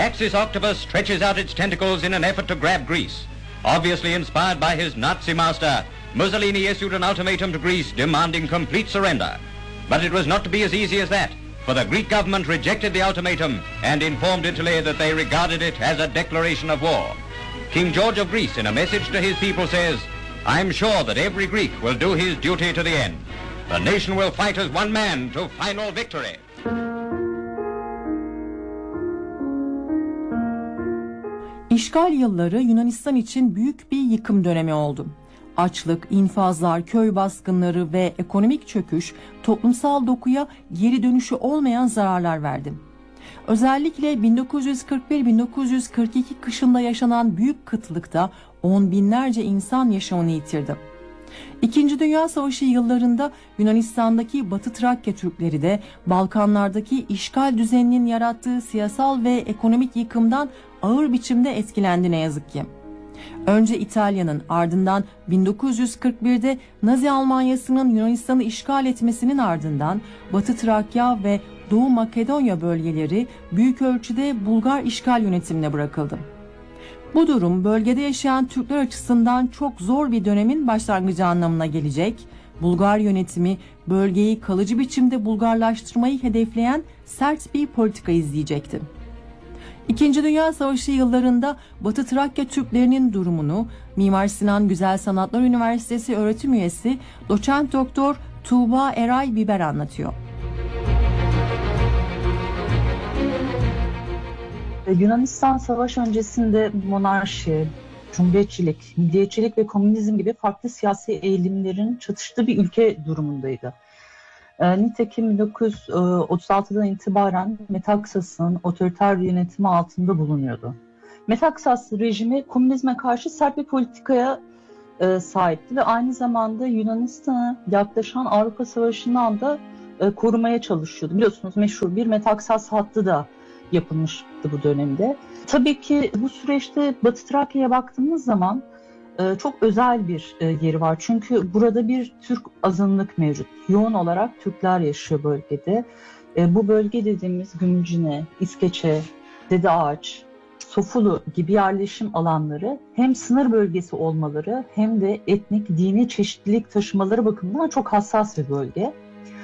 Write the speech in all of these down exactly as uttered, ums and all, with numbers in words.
Axis octopus stretches out its tentacles in an effort to grab Greece. Obviously inspired by his Nazi master, Mussolini issued an ultimatum to Greece demanding complete surrender. But it was not to be as easy as that, for the Greek government rejected the ultimatum and informed Italy that they regarded it as a declaration of war. King George of Greece, in a message to his people, says, "I'm sure that every Greek will do his duty to the end. The nation will fight as one man to final victory." İşgal yılları Yunanistan için büyük bir yıkım dönemi oldu. Açlık, infazlar, köy baskınları ve ekonomik çöküş toplumsal dokuya geri dönüşü olmayan zararlar verdi. Özellikle bin dokuz yüz kırk bir bin dokuz yüz kırk iki kışında yaşanan büyük kıtlıkta on binlerce insan yaşamını yitirdi. İkinci Dünya Savaşı yıllarında Yunanistan'daki Batı Trakya Türkleri de Balkanlardaki işgal düzeninin yarattığı siyasal ve ekonomik yıkımdan ağır biçimde etkilendi ne yazık ki. Önce İtalya'nın, ardından bin dokuz yüz kırk birde Nazi Almanyası'nın Yunanistan'ı işgal etmesinin ardından Batı Trakya ve Doğu Makedonya bölgeleri büyük ölçüde Bulgar işgal yönetimine bırakıldı. Bu durum bölgede yaşayan Türkler açısından çok zor bir dönemin başlangıcı anlamına gelecek. Bulgar yönetimi bölgeyi kalıcı biçimde Bulgarlaştırmayı hedefleyen sert bir politika izleyecekti. İkinci Dünya Savaşı yıllarında Batı Trakya Türklerinin durumunu Mimar Sinan Güzel Sanatlar Üniversitesi öğretim üyesi doçent doktor Tuğba Eray Biber anlatıyor. Yunanistan savaş öncesinde monarşi, cumhuriyetçilik, milliyetçilik ve komünizm gibi farklı siyasi eğilimlerin çatıştığı bir ülke durumundaydı. E, nitekim bin dokuz yüz otuz altıdan itibaren Metaksas'ın otoriter yönetimi altında bulunuyordu. Metaksas rejimi komünizme karşı sert bir politikaya e, sahipti ve aynı zamanda Yunanistan'a yaklaşan Avrupa Savaşı'ndan da e, korumaya çalışıyordu. Biliyorsunuz meşhur bir Metaksas hattı da yapılmıştı bu dönemde. Tabii ki bu süreçte Batı Trakya'ya baktığımız zaman e, çok özel bir e, yeri var. Çünkü burada bir Türk azınlık mevcut. Yoğun olarak Türkler yaşıyor bölgede. E, bu bölge dediğimiz Gümülcine, İskeçe, Dedeağaç, Sofulu gibi yerleşim alanları hem sınır bölgesi olmaları hem de etnik, dini çeşitlilik taşımaları bakımından çok hassas bir bölge.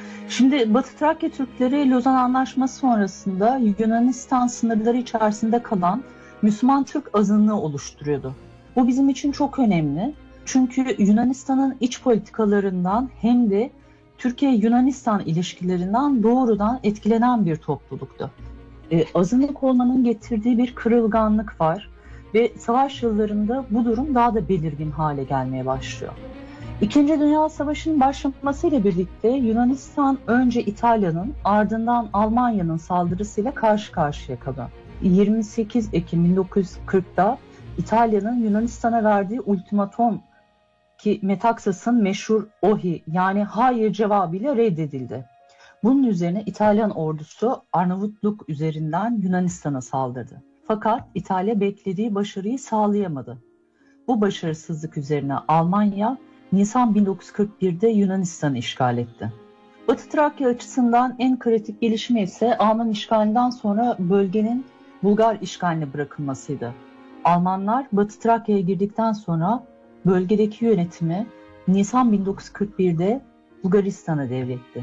Şimdi Batı Trakya Türkleri Lozan Anlaşması sonrasında Yunanistan sınırları içerisinde kalan Müslüman Türk azınlığı oluşturuyordu. Bu bizim için çok önemli. Çünkü Yunanistan'ın iç politikalarından hem de Türkiye-Yunanistan ilişkilerinden doğrudan etkilenen bir topluluktu. Ee, azınlık olmanın getirdiği bir kırılganlık var ve savaş yıllarında bu durum daha da belirgin hale gelmeye başlıyor. İkinci Dünya Savaşı'nın başlamasıyla birlikte Yunanistan önce İtalya'nın ardından Almanya'nın saldırısıyla karşı karşıya kalıyor. yirmi sekiz Ekim bin dokuz yüz kırkta İtalya'nın Yunanistan'a verdiği ultimatom ki Metaksas'ın meşhur Ohi yani hayır cevabıyla reddedildi. Bunun üzerine İtalyan ordusu Arnavutluk üzerinden Yunanistan'a saldırdı. Fakat İtalya beklediği başarıyı sağlayamadı. Bu başarısızlık üzerine Almanya Nisan bin dokuz yüz kırk birde Yunanistan'ı işgal etti. Batı Trakya açısından en kritik gelişme ise Alman işgalinden sonra bölgenin Bulgar işgaline bırakılmasıydı. Almanlar Batı Trakya'ya girdikten sonra bölgedeki yönetimi Nisan bin dokuz yüz kırk birde Bulgaristan'a devretti.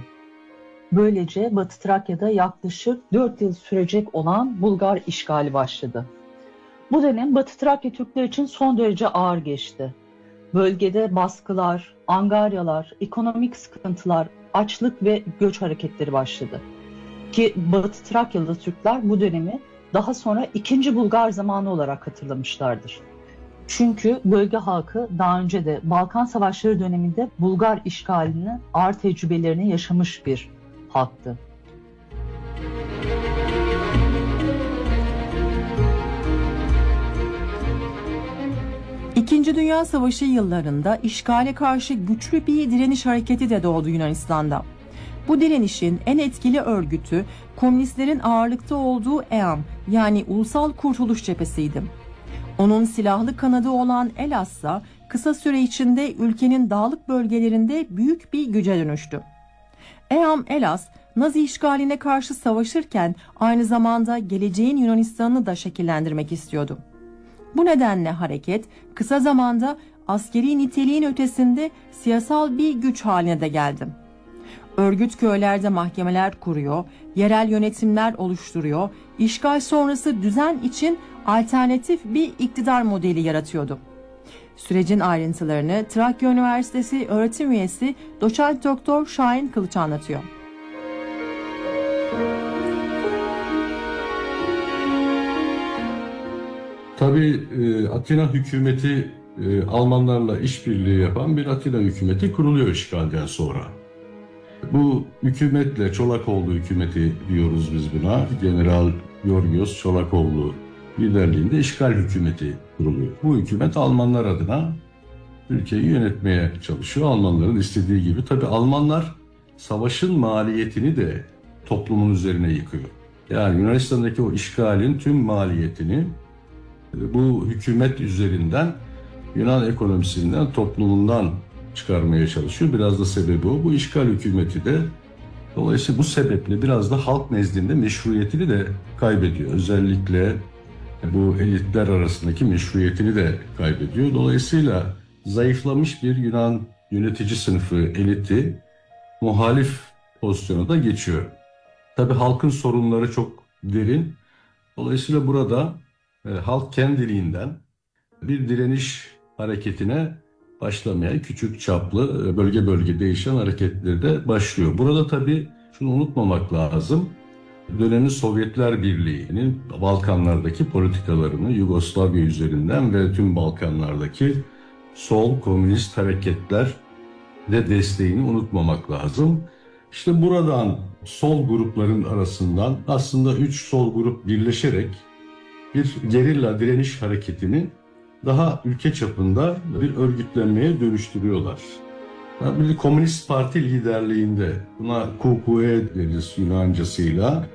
Böylece Batı Trakya'da yaklaşık dört yıl sürecek olan Bulgar işgali başladı. Bu dönem Batı Trakya Türkler için son derece ağır geçti. Bölgede baskılar, angaryalar, ekonomik sıkıntılar, açlık ve göç hareketleri başladı. Ki Batı Trakyalı Türkler bu dönemi daha sonra ikinci Bulgar zamanı olarak hatırlamışlardır. Çünkü bölge halkı daha önce de Balkan Savaşları döneminde Bulgar işgalini, ağır tecrübelerini yaşamış bir halktı. İkinci Dünya Savaşı yıllarında işgale karşı güçlü bir direniş hareketi de doğdu Yunanistan'da. Bu direnişin en etkili örgütü komünistlerin ağırlıkta olduğu E A M yani Ulusal Kurtuluş Cephesi'ydi. Onun silahlı kanadı olan Elas ise kısa süre içinde ülkenin dağlık bölgelerinde büyük bir güce dönüştü. E A M Elas Nazi işgaline karşı savaşırken aynı zamanda geleceğin Yunanistan'ını da şekillendirmek istiyordu. Bu nedenle hareket kısa zamanda askeri niteliğin ötesinde siyasal bir güç haline de geldi. Örgüt köylerde mahkemeler kuruyor, yerel yönetimler oluşturuyor, işgal sonrası düzen için alternatif bir iktidar modeli yaratıyordu. Sürecin ayrıntılarını Trakya Üniversitesi öğretim üyesi Doçent Doktor Şahin Kılıç anlatıyor. Tabii e, Atina hükümeti e, Almanlarla işbirliği yapan bir Atina hükümeti kuruluyor işgalden sonra. Bu hükümetle Çolakoğlu hükümeti diyoruz biz buna. General Georgios Çolakoğlu liderliğinde işgal hükümeti kuruluyor. Bu hükümet Almanlar adına ülkeyi yönetmeye çalışıyor. Almanların istediği gibi. Tabii Almanlar savaşın maliyetini de toplumun üzerine yıkıyor. Yani Yunanistan'daki o işgalin tüm maliyetini bu hükümet üzerinden Yunan ekonomisinden, toplumundan çıkarmaya çalışıyor. Biraz da sebebi o. Bu işgal hükümeti de dolayısıyla bu sebeple biraz da halk nezdinde meşruiyetini de kaybediyor. Özellikle bu elitler arasındaki meşruiyetini de kaybediyor. Dolayısıyla zayıflamış bir Yunan yönetici sınıfı, eliti muhalif pozisyona da geçiyor. Tabii halkın sorunları çok derin. Dolayısıyla burada e, halk kendiliğinden bir direniş hareketine başlamaya küçük çaplı bölge bölge değişen hareketleri de başlıyor. Burada tabii şunu unutmamak lazım. Dönemin Sovyetler Birliği'nin Balkanlardaki politikalarını Yugoslavya üzerinden ve tüm Balkanlardaki sol komünist hareketler de desteğini unutmamak lazım. İşte buradan sol grupların arasından aslında üç sol grup birleşerek bir gerilla direniş hareketini daha ülke çapında bir örgütlenmeye dönüştürüyorlar. Bir Komünist Parti liderliğinde, buna K Q E deriz Yunancasıyla,